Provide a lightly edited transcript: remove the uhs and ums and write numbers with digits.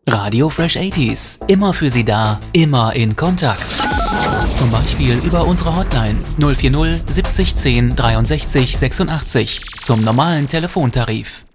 Radio Fresh 80s, immer für Sie da, immer in Kontakt. Zum Beispiel über unsere Hotline 040 70 10 63 86 zum normalen Telefontarif.